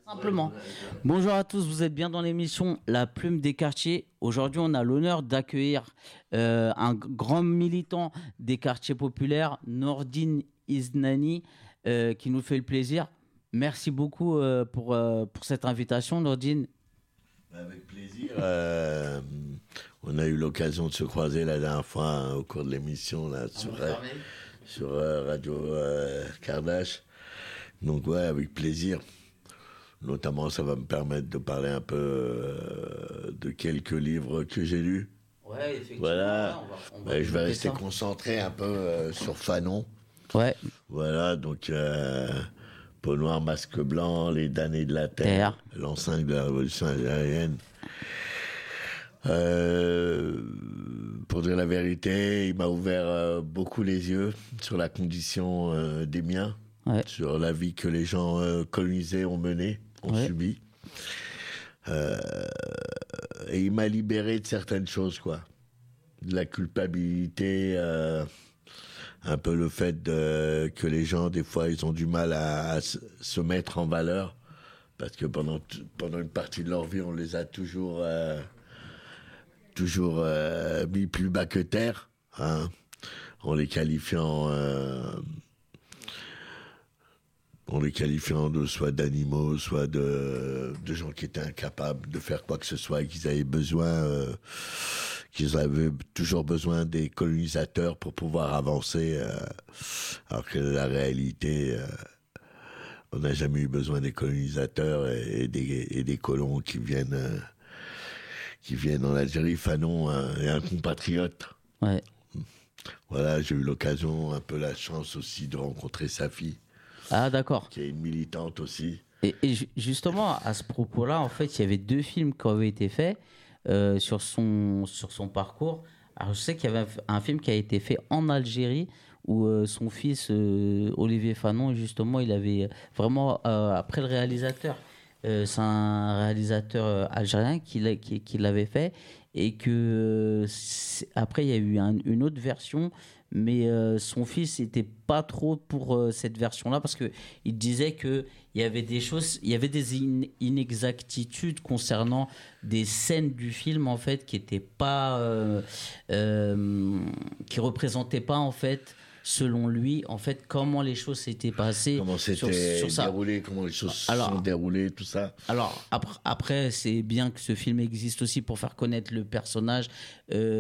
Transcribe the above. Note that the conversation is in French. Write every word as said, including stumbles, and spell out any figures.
Simplement. Bonjour à tous, vous êtes bien dans l'émission La Plume des Quartiers. Aujourd'hui, on a l'honneur d'accueillir euh, un g- grand militant des quartiers populaires, Nordine Iznani, euh, qui nous fait le plaisir. Merci beaucoup euh, pour, euh, pour cette invitation, Nordine. Avec plaisir. Euh, on a eu l'occasion de se croiser la dernière fois hein, au cours de l'émission là, sur, euh, sur euh, Radio euh, Kardash. Donc ouais, avec plaisir. Notamment, ça va me permettre de parler un peu euh, de quelques livres que j'ai lus. Ouais, effectivement. Voilà. Ouais, on va- on va Ouais, je vais développer rester ça. concentré un peu euh, sur Fanon. Ouais, Voilà, donc euh, Peau noire, masque blanc, Les damnés de la terre, Terre. l'enceinte de la révolution algérienne. Euh, pour dire la vérité, il m'a ouvert euh, beaucoup les yeux sur la condition euh, des miens, ouais, sur la vie que les gens euh, colonisés ont menée, ont Ouais. subi. Euh, et il m'a libéré de certaines choses, quoi. De la culpabilité, euh, un peu le fait de- que les gens, des fois, ils ont du mal à, à se se mettre en valeur. Parce que pendant, t- pendant une partie de leur vie, on les a toujours, euh, toujours euh, mis plus bas que terre, hein, en les qualifiant, euh, en les qualifiant de soit d'animaux, soit de, de gens qui étaient incapables de faire quoi que ce soit et qu'ils avaient besoin, euh, qu'ils avaient toujours besoin des colonisateurs pour pouvoir avancer, euh, alors que la réalité, euh, on n'a jamais eu besoin des colonisateurs et, et des, et des colons qui viennent, euh, qui viennent en Algérie. Fanon euh, est un compatriote. ouais. Voilà, j'ai eu l'occasion, un peu la chance aussi de rencontrer sa fille, Ah, d'accord. qui est une militante aussi. Et, et ju- justement, à ce propos-là, en fait, il y avait deux films qui avaient été faits euh, sur son, sur son parcours. Alors, je sais qu'il y avait un, f- un film qui a été fait en Algérie où euh, son fils, euh, Olivier Fanon, justement, il avait vraiment, euh, après le réalisateur, euh, c'est un réalisateur euh, algérien qui, l'a- qui, qui l'avait fait et que euh, c'est- après, il y a eu un- une autre version. Mais euh, son fils n'était pas trop pour euh, cette version-là parce que il disait que il y avait des choses, il y avait des in- inexactitudes concernant des scènes du film en fait qui étaient pas, euh, euh, qui représentaient pas en fait, selon lui, en fait comment les choses s'étaient passées Comment sur, c'était sur ça. déroulé, comment les choses se Alors- sont déroulées, tout ça. Alors après, après c'est bien que ce film existe aussi pour faire connaître le personnage. euh,